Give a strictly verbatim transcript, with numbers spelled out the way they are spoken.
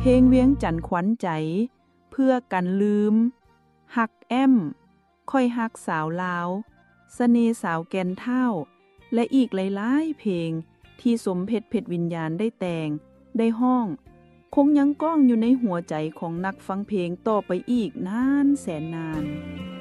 เพลงเวียงจันทน์ขวัญใจเพื่อกันลืมฮักแอมค่อยฮักสาวลาวเสน่ห์สาวแก่นเท่าและอีกหลายๆเพลงที่สมเพชรเพชรวิญญาณได้แต่งได้ห้องคงยังก้องอยู่ในหัวใจของนักฟังเพลงต่อไปอีกนานแสนนาน